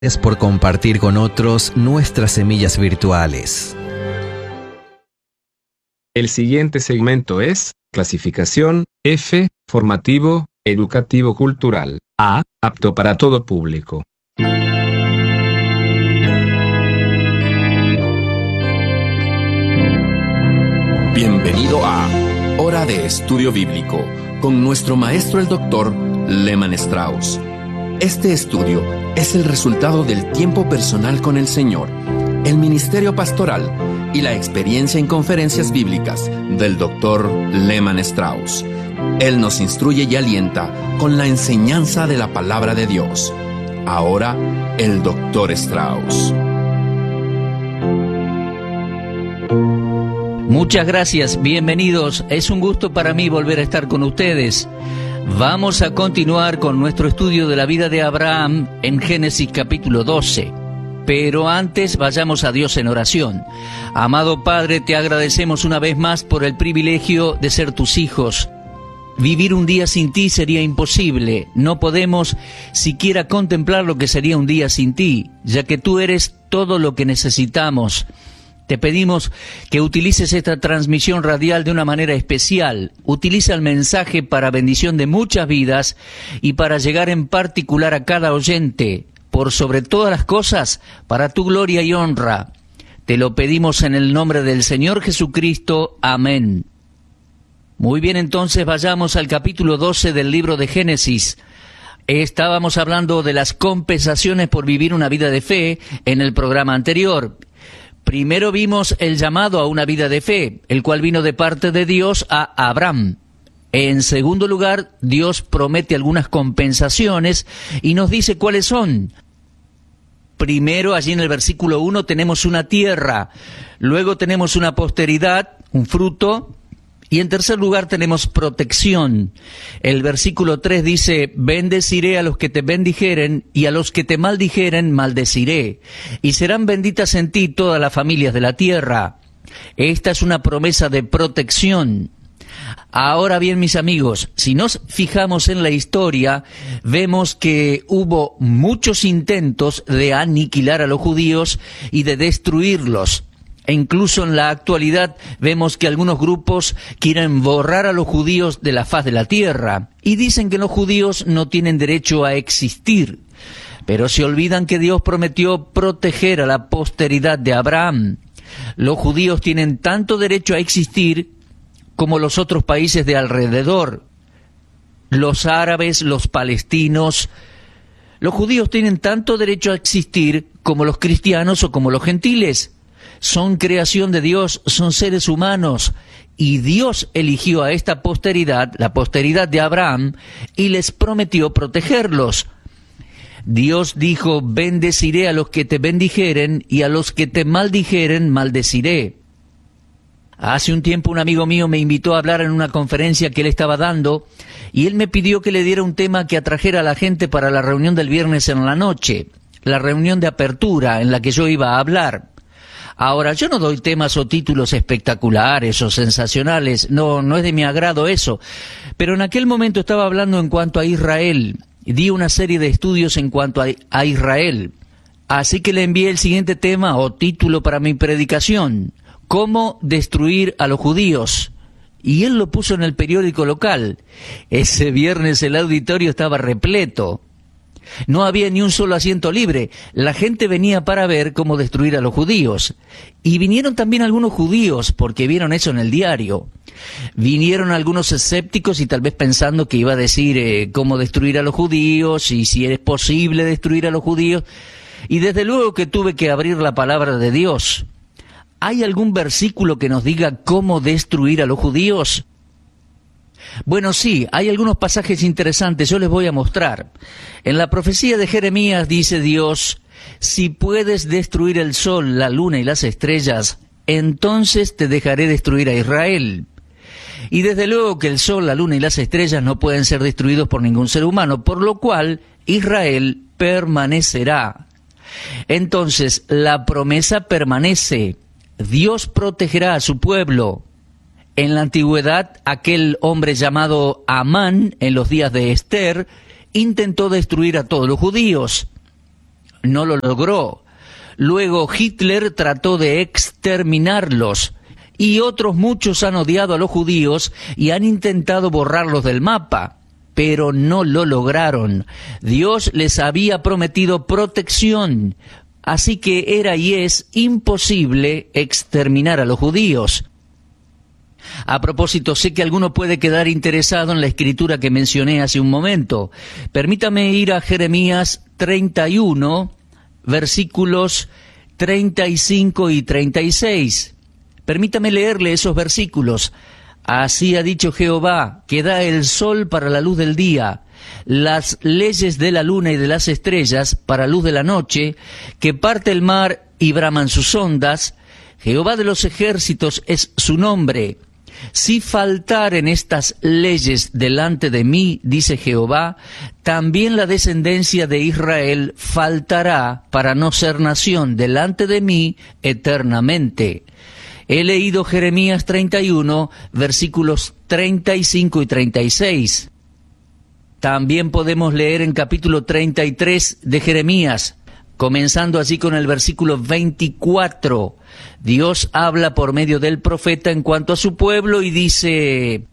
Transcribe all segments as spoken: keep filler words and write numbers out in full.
Gracias por compartir con otros nuestras semillas virtuales. El siguiente segmento es clasificación F, formativo, educativo cultural. A, apto para todo público. Bienvenido a Hora de Estudio Bíblico con nuestro maestro el doctor Lehman Strauss. Este estudio es el resultado del tiempo personal con el Señor, el ministerio pastoral y la experiencia en conferencias bíblicas del doctor Lehman Strauss. Él nos instruye y alienta con la enseñanza de la palabra de Dios. Ahora, el doctor Strauss. Muchas gracias, bienvenidos. Es un gusto para mí volver a estar con ustedes. Vamos a continuar con nuestro estudio de la vida de Abraham en Génesis capítulo doce. Pero antes vayamos a Dios en oración. Amado Padre, te agradecemos una vez más por el privilegio de ser tus hijos. Vivir un día sin ti sería imposible. No podemos siquiera contemplar lo que sería un día sin ti, ya que tú eres todo lo que necesitamos. Te pedimos que utilices esta transmisión radial de una manera especial. Utiliza el mensaje para bendición de muchas vidas y para llegar en particular a cada oyente, por sobre todas las cosas, para tu gloria y honra. Te lo pedimos en el nombre del Señor Jesucristo. Amén. Muy bien, entonces vayamos al capítulo doce del libro de Génesis. Estábamos hablando de las compensaciones por vivir una vida de fe en el programa anterior. Primero vimos el llamado a una vida de fe, el cual vino de parte de Dios a Abraham. En segundo lugar, Dios promete algunas compensaciones y nos dice cuáles son. Primero, allí en el versículo uno, tenemos una tierra, luego tenemos una posteridad, un fruto, y en tercer lugar tenemos protección. El versículo tres dice, bendeciré a los que te bendijeren, y a los que te maldijeren maldeciré, y serán benditas en ti todas las familias de la tierra. Esta es una promesa de protección. Ahora bien, mis amigos, si nos fijamos en la historia, vemos que hubo muchos intentos de aniquilar a los judíos y de destruirlos. E incluso en la actualidad vemos que algunos grupos quieren borrar a los judíos de la faz de la tierra y dicen que los judíos no tienen derecho a existir. Pero se olvidan que Dios prometió proteger a la posteridad de Abraham. Los judíos tienen tanto derecho a existir como los otros países de alrededor. Los árabes, los palestinos. Los judíos tienen tanto derecho a existir como los cristianos o como los gentiles. Son creación de Dios, son seres humanos, y Dios eligió a esta posteridad, la posteridad de Abraham, y les prometió protegerlos. Dios dijo, bendeciré a los que te bendijeren, y a los que te maldijeren maldeciré. Hace un tiempo un amigo mío me invitó a hablar en una conferencia que él estaba dando, y él me pidió que le diera un tema que atrajera a la gente para la reunión del viernes en la noche, la reunión de apertura en la que yo iba a hablar. Ahora, yo no doy temas o títulos espectaculares o sensacionales, no, no es de mi agrado eso, pero en aquel momento estaba hablando en cuanto a Israel, di una serie de estudios en cuanto a, a Israel, así que le envié el siguiente tema o título para mi predicación, ¿cómo destruir a los judíos? Y él lo puso en el periódico local. Ese viernes el auditorio estaba repleto. No había ni un solo asiento libre. La gente venía para ver cómo destruir a los judíos. Y vinieron también algunos judíos, porque vieron eso en el diario. Vinieron algunos escépticos y tal vez pensando que iba a decir eh, cómo destruir a los judíos y si es posible destruir a los judíos. Y desde luego que tuve que abrir la palabra de Dios. ¿Hay algún versículo que nos diga cómo destruir a los judíos? Bueno, sí, hay algunos pasajes interesantes, yo les voy a mostrar. En la profecía de Jeremías dice Dios, si puedes destruir el sol, la luna y las estrellas, entonces te dejaré destruir a Israel. Y desde luego que el sol, la luna y las estrellas no pueden ser destruidos por ningún ser humano, por lo cual Israel permanecerá. Entonces, la promesa permanece. Dios protegerá a su pueblo. En la antigüedad, aquel hombre llamado Amán, en los días de Esther, intentó destruir a todos los judíos. no lo logró. Luego Hitler trató de exterminarlos, y otros muchos han odiado a los judíos y han intentado borrarlos del mapa, pero no lo lograron. Dios les había prometido protección, así que era y es imposible exterminar a los judíos. A propósito, sé que alguno puede quedar interesado en la escritura que mencioné hace un momento. Permítame ir a Jeremías treinta y uno, versículos treinta y cinco y treinta y seis. Permítame leerle esos versículos. Así ha dicho Jehová, que da el sol para la luz del día, las leyes de la luna y de las estrellas para luz de la noche, que parte el mar y braman sus ondas. Jehová de los ejércitos es su nombre. Si faltaren estas leyes delante de mí, dice Jehová, también la descendencia de Israel faltará para no ser nación delante de mí eternamente. He leído Jeremías treinta y uno, versículos treinta y cinco y treinta y seis. También podemos leer en capítulo treinta y tres de Jeremías, comenzando así con el versículo veinticuatro. Dios habla por medio del profeta en cuanto a su pueblo y dice: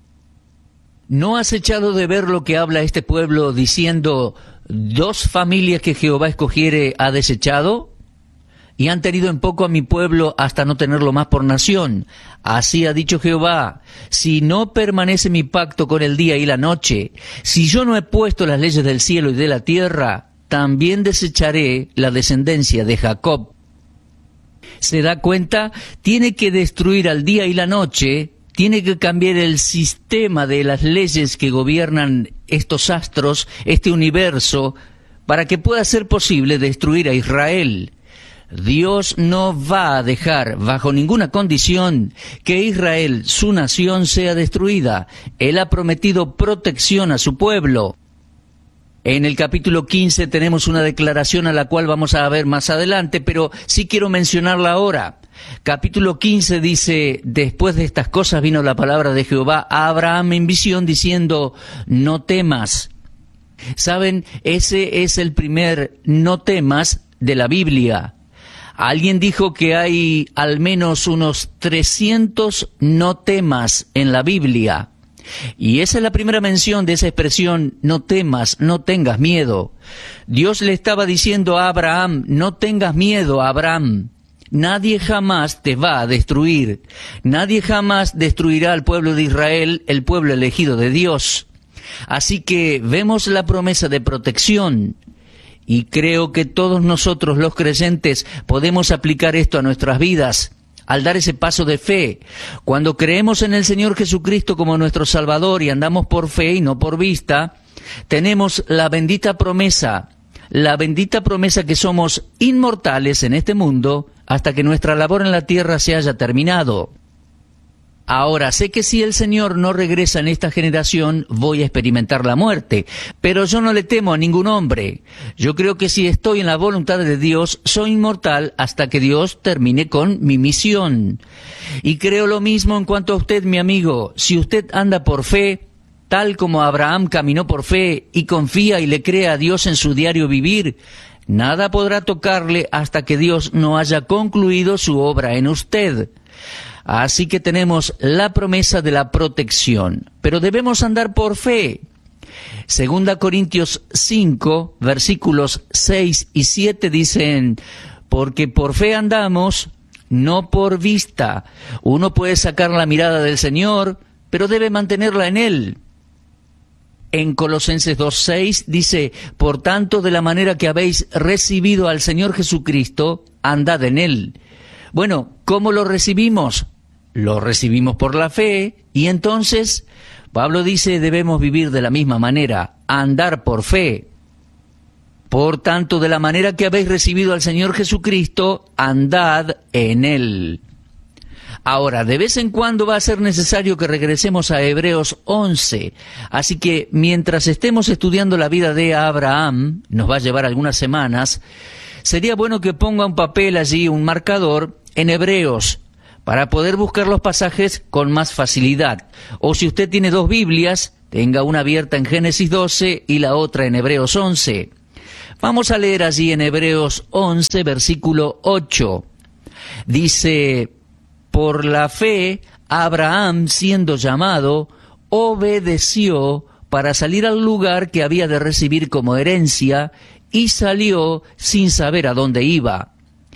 ¿no has echado de ver lo que habla este pueblo diciendo, dos familias que Jehová escogiere ha desechado? Y han tenido en poco a mi pueblo hasta no tenerlo más por nación. Así ha dicho Jehová, si no permanece mi pacto con el día y la noche, si yo no he puesto las leyes del cielo y de la tierra, también desecharé la descendencia de Jacob. ¿Se da cuenta? Tiene que destruir al día y la noche, tiene que cambiar el sistema de las leyes que gobiernan estos astros, este universo, para que pueda ser posible destruir a Israel. Dios no va a dejar bajo ninguna condición que Israel, su nación, sea destruida. Él ha prometido protección a su pueblo. En el capítulo quince tenemos una declaración a la cual vamos a ver más adelante, pero sí quiero mencionarla ahora. Capítulo quince dice: después de estas cosas vino la palabra de Jehová a Abraham en visión diciendo, no temas. ¿Saben? Ese es el primer no temas de la Biblia. Alguien dijo que hay al menos unos trescientos no temas en la Biblia. Y esa es la primera mención de esa expresión, no temas, no tengas miedo. Dios le estaba diciendo a Abraham, no tengas miedo, Abraham. Nadie jamás te va a destruir. Nadie jamás destruirá al pueblo de Israel, el pueblo elegido de Dios. Así que vemos la promesa de protección. Y creo que todos nosotros los creyentes podemos aplicar esto a nuestras vidas al dar ese paso de fe. Cuando creemos en el Señor Jesucristo como nuestro Salvador y andamos por fe y no por vista, tenemos la bendita promesa, la bendita promesa que somos inmortales en este mundo hasta que nuestra labor en la tierra se haya terminado. Ahora, sé que si el Señor no regresa en esta generación, voy a experimentar la muerte, pero yo no le temo a ningún hombre. Yo creo que si estoy en la voluntad de Dios, soy inmortal hasta que Dios termine con mi misión. Y creo lo mismo en cuanto a usted, mi amigo. Si usted anda por fe, tal como Abraham caminó por fe y confía y le cree a Dios en su diario vivir, nada podrá tocarle hasta que Dios no haya concluido su obra en usted. Así que tenemos la promesa de la protección, pero debemos andar por fe. Segunda Corintios cinco, versículos seis y siete dicen, porque por fe andamos, no por vista. Uno puede sacar la mirada del Señor, pero debe mantenerla en Él. En Colosenses dos seis dice, por tanto, de la manera que habéis recibido al Señor Jesucristo, andad en Él. Bueno, ¿cómo lo recibimos? Lo recibimos por la fe, y entonces Pablo dice debemos vivir de la misma manera, andar por fe. Por tanto, de la manera que habéis recibido al Señor Jesucristo, andad en Él. Ahora, de vez en cuando va a ser necesario que regresemos a Hebreos once, así que mientras estemos estudiando la vida de Abraham, nos va a llevar algunas semanas, sería bueno que ponga un papel allí, un marcador, en Hebreos, para poder buscar los pasajes con más facilidad. O si usted tiene dos Biblias, tenga una abierta en Génesis doce y la otra en Hebreos once. Vamos a leer allí en Hebreos once, versículo ocho. Dice, por la fe, Abraham, siendo llamado, obedeció para salir al lugar que había de recibir como herencia, y salió sin saber a dónde iba.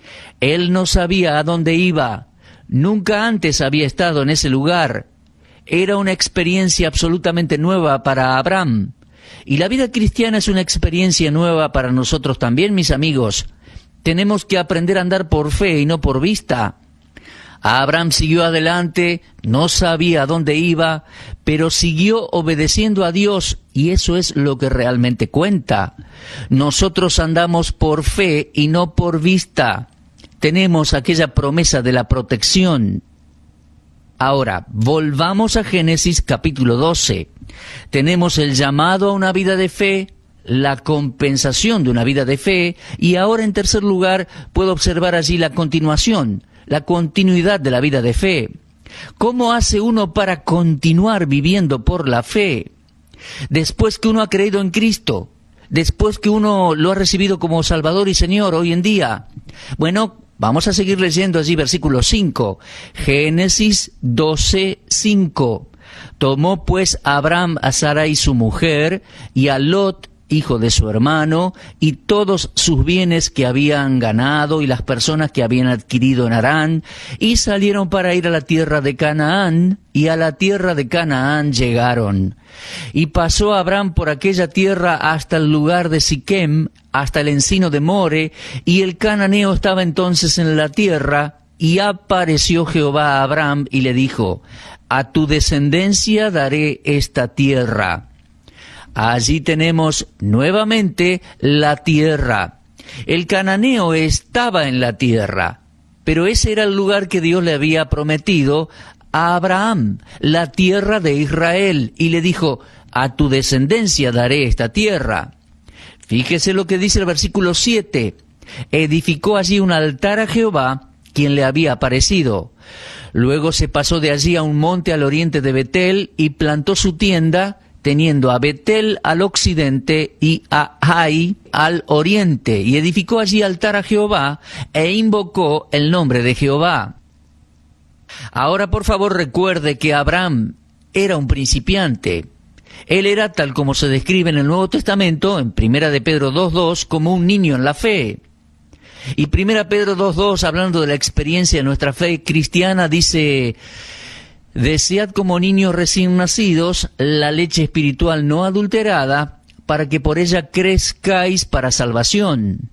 Él no sabía a dónde iba, nunca antes había estado en ese lugar. Era una experiencia absolutamente nueva para Abraham. Y la vida cristiana es una experiencia nueva para nosotros también, mis amigos. Tenemos que aprender a andar por fe y no por vista. Abraham siguió adelante, no sabía a dónde iba, pero siguió obedeciendo a Dios, y eso es lo que realmente cuenta. Nosotros andamos por fe y no por vista. Tenemos aquella promesa de la protección. Ahora, volvamos a Génesis capítulo doce. Tenemos el llamado a una vida de fe, la compensación de una vida de fe, y ahora en tercer lugar puedo observar allí la continuación, la continuidad de la vida de fe. ¿Cómo hace uno para continuar viviendo por la fe? Después que uno ha creído en Cristo, después que uno lo ha recibido como Salvador y Señor hoy en día. Bueno, vamos a seguir leyendo allí versículo cinco. Génesis doce, cinco. Tomó pues Abraham a Sarai su mujer, y a Lot, hijo de su hermano, y todos sus bienes que habían ganado y las personas que habían adquirido en Harán, y salieron para ir a la tierra de Canaán, y a la tierra de Canaán llegaron. Y pasó Abraham por aquella tierra hasta el lugar de Siquem, hasta el encino de More, y el cananeo estaba entonces en la tierra, y apareció Jehová a Abraham y le dijo, a tu descendencia daré esta tierra. Allí tenemos nuevamente la tierra. El cananeo estaba en la tierra, pero ese era el lugar que Dios le había prometido a Abraham, la tierra de Israel, y le dijo, a tu descendencia daré esta tierra. Fíjese lo que dice el versículo siete. Edificó allí un altar a Jehová, quien le había aparecido. Luego se pasó de allí a un monte al oriente de Betel y plantó su tienda, teniendo a Betel al occidente y a Hai al oriente, y edificó allí altar a Jehová, e invocó el nombre de Jehová. Ahora, por favor, recuerde que Abraham era un principiante. Él era, tal como se describe en el Nuevo Testamento, en Primera de Pedro dos dos, como un niño en la fe. Y Primera Pedro dos dos, hablando de la experiencia de nuestra fe cristiana, dice, desead como niños recién nacidos la leche espiritual no adulterada, para que por ella crezcáis para salvación.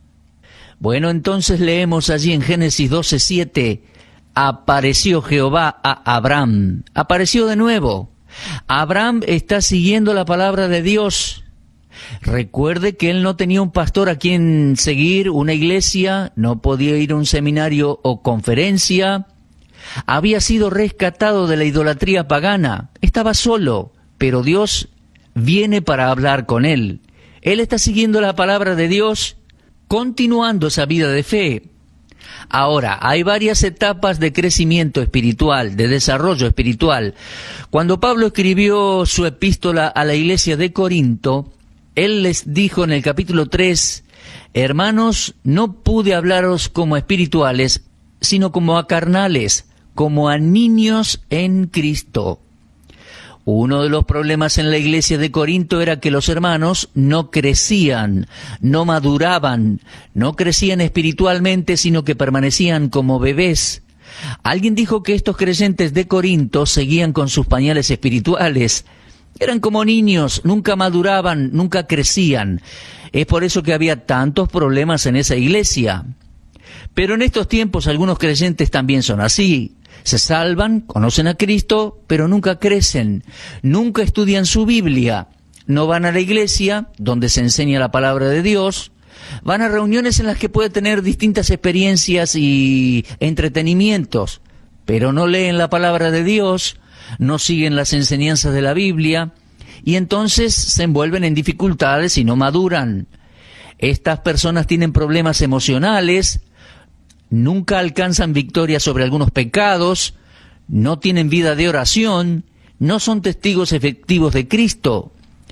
Bueno, entonces leemos allí en Génesis doce siete, apareció Jehová a Abraham. Apareció de nuevo. Abraham está siguiendo la palabra de Dios. Recuerde que él no tenía un pastor a quien seguir, una iglesia, no podía ir a un seminario o conferencia. Había sido rescatado de la idolatría pagana. Estaba solo, pero Dios viene para hablar con él. Él está siguiendo la palabra de Dios, continuando esa vida de fe. Ahora, hay varias etapas de crecimiento espiritual, de desarrollo espiritual. Cuando Pablo escribió su epístola a la iglesia de Corinto, él les dijo en el capítulo tres, hermanos, no pude hablaros como espirituales, sino como a carnales, como a niños en Cristo. Uno de los problemas en la iglesia de Corinto era que los hermanos no crecían, no maduraban, no crecían espiritualmente, sino que permanecían como bebés. Alguien dijo que estos creyentes de Corinto seguían con sus pañales espirituales. Eran como niños, nunca maduraban, nunca crecían. Es por eso que había tantos problemas en esa iglesia. Pero en estos tiempos algunos creyentes también son así. Se salvan, conocen a Cristo, pero nunca crecen, nunca estudian su Biblia, no van a la iglesia, donde se enseña la palabra de Dios, van a reuniones en las que puede tener distintas experiencias y entretenimientos, pero no leen la palabra de Dios, no siguen las enseñanzas de la Biblia, y entonces se envuelven en dificultades y no maduran. Estas personas tienen problemas emocionales, nunca alcanzan victoria sobre algunos pecados, no tienen vida de oración, no son testigos efectivos de Cristo.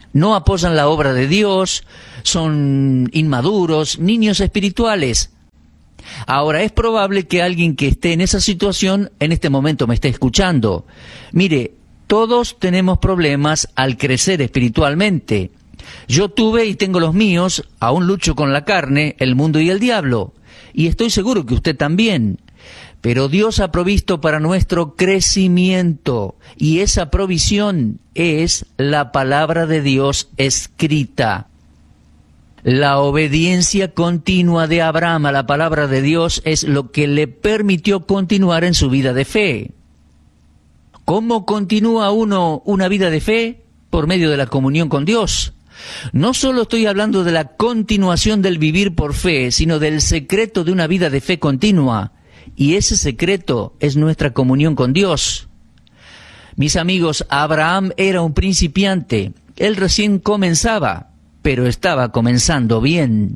no apoyan la obra de Dios, son inmaduros, niños espirituales. Ahora, es probable que alguien que esté en esa situación en este momento me esté escuchando. Mire, todos tenemos problemas al crecer espiritualmente. Yo tuve y tengo los míos, aún lucho con la carne, el mundo y el diablo. Y estoy seguro que usted también. Pero Dios ha provisto para nuestro crecimiento, y esa provisión es la palabra de Dios escrita. La obediencia continua de Abraham a la palabra de Dios es lo que le permitió continuar en su vida de fe. ¿Cómo continúa uno una vida de fe? Por medio de la comunión con Dios. No solo estoy hablando de la continuación del vivir por fe, sino del secreto de una vida de fe continua. Y ese secreto es nuestra comunión con Dios. Mis amigos, Abraham era un principiante. Él recién comenzaba, pero estaba comenzando bien.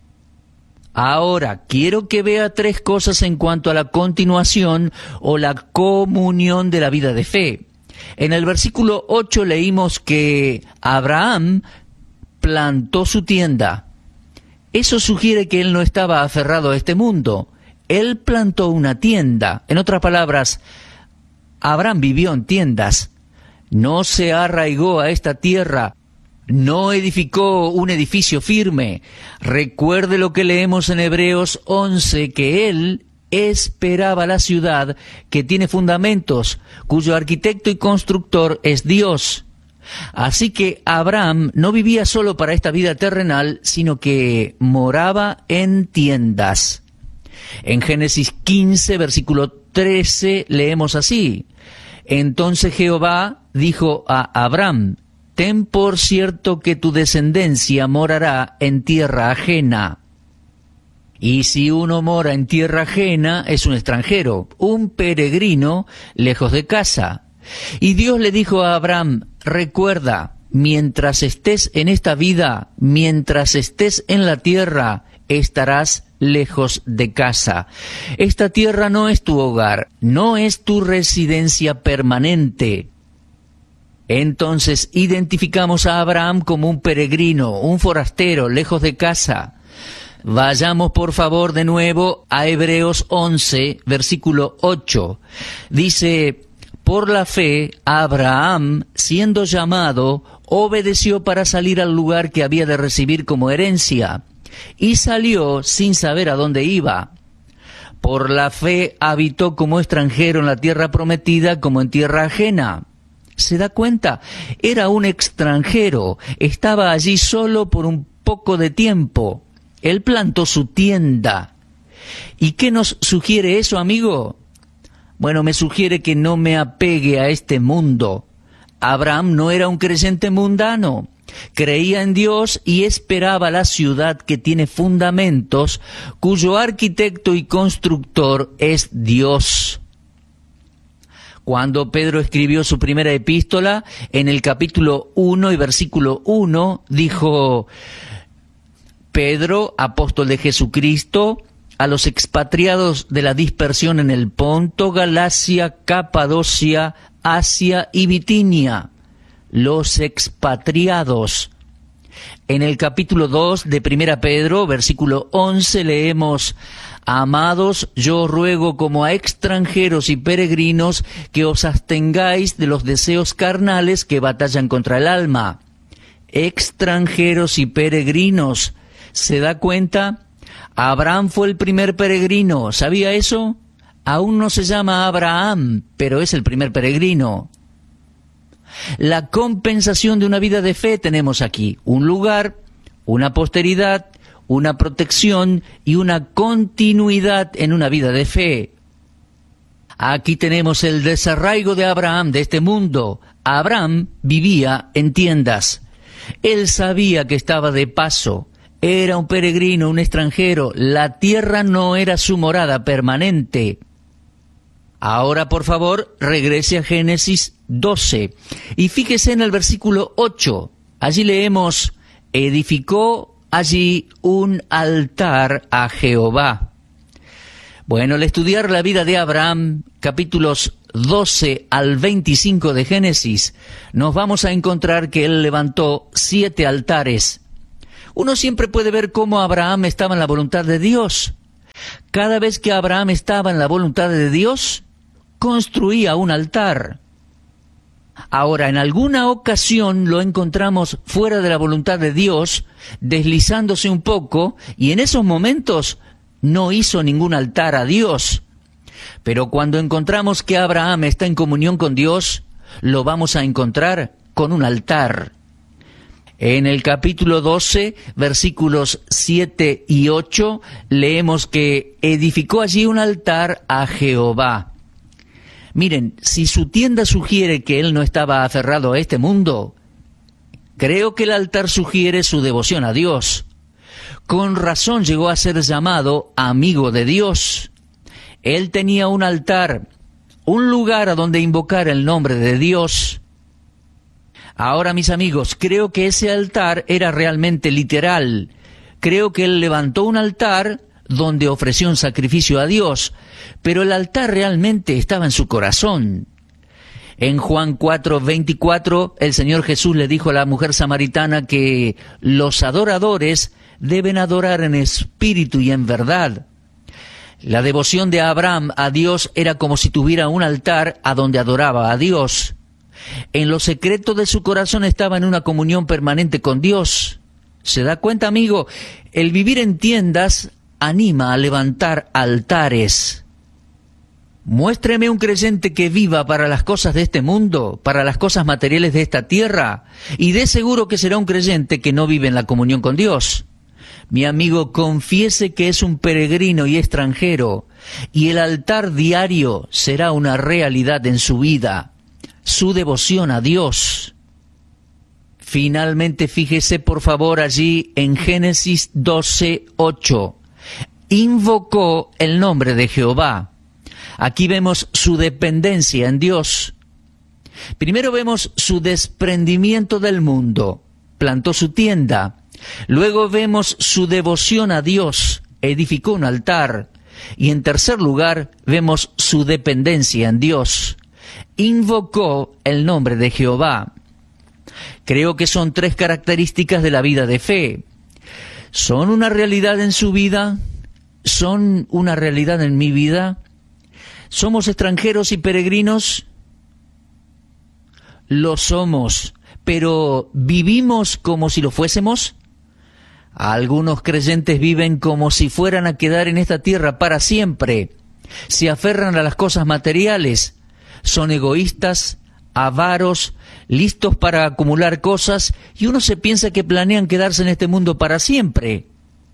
Ahora, quiero que vea tres cosas en cuanto a la continuación o la comunión de la vida de fe. En el versículo ocho leímos que Abraham plantó su tienda. Eso sugiere que él no estaba aferrado a este mundo. Él plantó una tienda. En otras palabras, Abraham vivió en tiendas. No se arraigó a esta tierra. No edificó un edificio firme. Recuerde lo que leemos en Hebreos once, que él esperaba la ciudad que tiene fundamentos, cuyo arquitecto y constructor es Dios. Así que Abraham no vivía solo para esta vida terrenal, sino que moraba en tiendas. En Génesis quince, versículo trece, leemos así: Entonces Jehová dijo a Abraham: Ten por cierto que tu descendencia morará en tierra ajena. Y si uno mora en tierra ajena, es un extranjero, un peregrino lejos de casa. Y Dios le dijo a Abraham: Recuerda, mientras estés en esta vida, mientras estés en la tierra, estarás lejos de casa. Esta tierra no es tu hogar, no es tu residencia permanente. Entonces identificamos a Abraham como un peregrino, un forastero, lejos de casa. Vayamos por favor de nuevo a Hebreos once, versículo ocho. Dice: Por la fe, Abraham, siendo llamado, obedeció para salir al lugar que había de recibir como herencia, y salió sin saber a dónde iba. Por la fe habitó como extranjero en la tierra prometida, como en tierra ajena. ¿Se da cuenta? Era un extranjero, estaba allí solo por un poco de tiempo. Él plantó su tienda. ¿Y qué nos sugiere eso, amigo? Bueno, me sugiere que no me apegue a este mundo. Abraham no era un creyente mundano. Creía en Dios y esperaba la ciudad que tiene fundamentos, cuyo arquitecto y constructor es Dios. Cuando Pedro escribió su primera epístola, en el capítulo uno y versículo uno, dijo: Pedro, apóstol de Jesucristo, a los expatriados de la dispersión en el Ponto, Galacia, Capadocia, Asia y Bitinia. Los expatriados. En el capítulo dos de Primera Pedro, versículo once, leemos: Amados, yo ruego como a extranjeros y peregrinos que os abstengáis de los deseos carnales que batallan contra el alma. Extranjeros y peregrinos. ¿Se da cuenta? Abraham fue el primer peregrino. ¿Sabía eso? Aún no se llama Abraham, pero es el primer peregrino. La compensación de una vida de fe tenemos aquí: un lugar, una posteridad, una protección y una continuidad en una vida de fe. Aquí tenemos el desarraigo de Abraham de este mundo. Abraham vivía en tiendas. Él sabía que estaba de paso. Era un peregrino, un extranjero. La tierra no era su morada permanente. Ahora, por favor, regrese a Génesis doce. Y fíjese en el versículo ocho. Allí leemos: edificó allí un altar a Jehová. Bueno, al estudiar la vida de Abraham, capítulos doce al veinticinco de Génesis, nos vamos a encontrar que él levantó siete altares. Uno siempre puede ver cómo Abraham estaba en la voluntad de Dios. Cada vez que Abraham estaba en la voluntad de Dios, construía un altar. Ahora, en alguna ocasión lo encontramos fuera de la voluntad de Dios, deslizándose un poco, y en esos momentos no hizo ningún altar a Dios. Pero cuando encontramos que Abraham está en comunión con Dios, lo vamos a encontrar con un altar. En el capítulo doce, versículos siete y ocho, leemos que edificó allí un altar a Jehová. Miren, si su tienda sugiere que él no estaba aferrado a este mundo, creo que el altar sugiere su devoción a Dios. Con razón llegó a ser llamado amigo de Dios. Él tenía un altar, un lugar a donde invocar el nombre de Dios. Ahora, mis amigos, creo que ese altar era realmente literal. Creo que él levantó un altar donde ofreció un sacrificio a Dios, pero el altar realmente estaba en su corazón. En Juan cuatro veinticuatro, el Señor Jesús le dijo a la mujer samaritana que los adoradores deben adorar en espíritu y en verdad. La devoción de Abraham a Dios era como si tuviera un altar a donde adoraba a Dios. En lo secreto de su corazón estaba en una comunión permanente con Dios. ¿Se da cuenta, amigo? El vivir en tiendas anima a levantar altares. Muéstreme un creyente que viva para las cosas de este mundo, para las cosas materiales de esta tierra, y de seguro que será un creyente que no vive en la comunión con Dios. Mi amigo, confiese que es un peregrino y extranjero, y el altar diario será una realidad en su vida. Su devoción a Dios. Finalmente, fíjese por favor allí en Génesis doce ocho. Invocó el nombre de Jehová. Aquí vemos su dependencia en Dios. Primero vemos su desprendimiento del mundo. Plantó su tienda. Luego vemos su devoción a Dios. Edificó un altar. Y en tercer lugar, vemos su dependencia en Dios. Invocó el nombre de Jehová. Creo que son tres características de la vida de fe. ¿Son una realidad en su vida? ¿Son una realidad en mi vida? ¿Somos extranjeros y peregrinos? Lo somos, pero ¿vivimos como si lo fuésemos? Algunos creyentes viven como si fueran a quedar en esta tierra para siempre. Se aferran a las cosas materiales. Son egoístas, avaros, listos para acumular cosas, y uno se piensa que planean quedarse en este mundo para siempre.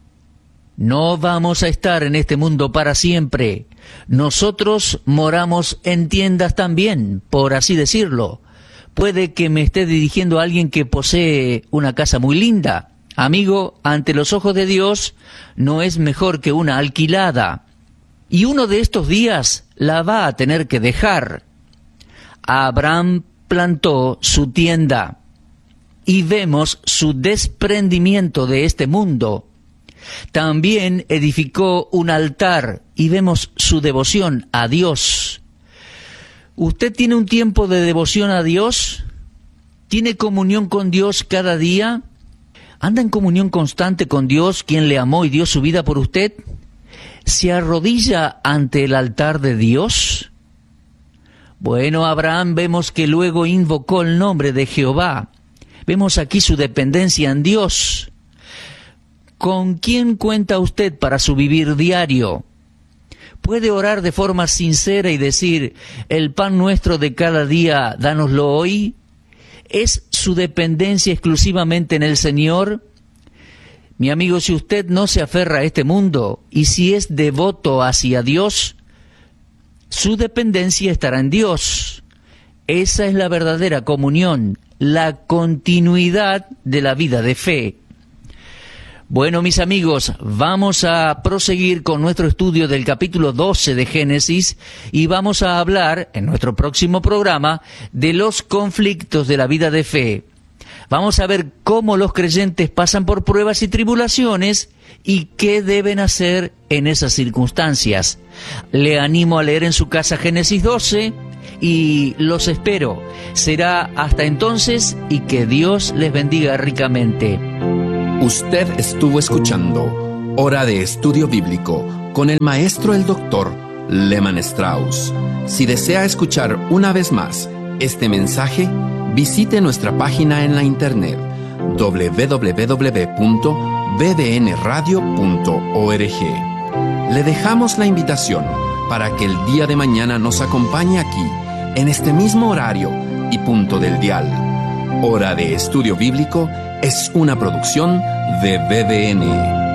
No vamos a estar en este mundo para siempre. Nosotros moramos en tiendas también, por así decirlo. Puede que me esté dirigiendo a alguien que posee una casa muy linda. Amigo, ante los ojos de Dios, no es mejor que una alquilada. Y uno de estos días la va a tener que dejar. Abraham plantó su tienda y vemos su desprendimiento de este mundo. También edificó un altar y vemos su devoción a Dios. ¿Usted tiene un tiempo de devoción a Dios? ¿Tiene comunión con Dios cada día? ¿Anda en comunión constante con Dios, quien le amó y dio su vida por usted? ¿Se arrodilla ante el altar de Dios? Bueno, Abraham vemos que luego invocó el nombre de Jehová. Vemos aquí su dependencia en Dios. ¿Con quién cuenta usted para su vivir diario? ¿Puede orar de forma sincera y decir, el pan nuestro de cada día, dánoslo hoy? ¿Es su dependencia exclusivamente en el Señor? Mi amigo, si usted no se aferra a este mundo y si es devoto hacia Dios, su dependencia estará en Dios. Esa es la verdadera comunión, la continuidad de la vida de fe. Bueno, mis amigos, vamos a proseguir con nuestro estudio del capítulo doce de Génesis y vamos a hablar en nuestro próximo programa de los conflictos de la vida de fe. Vamos a ver cómo los creyentes pasan por pruebas y tribulaciones y qué deben hacer en esas circunstancias. Le animo a leer en su casa Génesis doce y los espero. Será hasta entonces y que Dios les bendiga ricamente. Usted estuvo escuchando Hora de Estudio Bíblico con el maestro el doctor Lehman Strauss. Si desea escuchar una vez más este mensaje, visite nuestra página en la internet doble u doble u doble u punto b d n radio punto org. Le dejamos la invitación para que el día de mañana nos acompañe aquí, en este mismo horario y punto del dial. Hora de Estudio Bíblico es una producción de B D N.